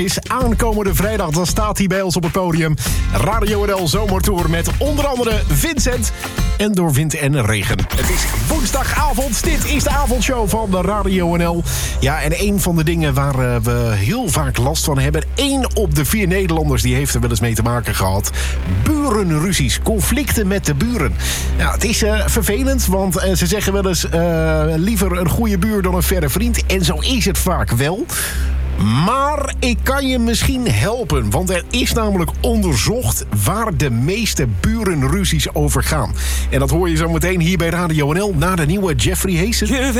Is aankomende vrijdag, dan staat hij bij ons op het podium. Radio NL Zomertour met onder andere Vincent en door wind en regen. Het is woensdagavond, dit is de avondshow van de Radio NL. Ja, en een van de dingen waar we heel vaak last van hebben... 1 op de 4 Nederlanders die heeft er wel eens mee te maken gehad. Burenruzies, conflicten met de buren. Ja, het is vervelend, want ze zeggen wel eens... liever een goede buur dan een verre vriend. En zo is het vaak wel. Maar ik kan je misschien helpen, want er is namelijk onderzocht waar de meeste burenruzies over gaan. En dat hoor je zo meteen hier bij Radio NL na de nieuwe Jeffrey Heesen.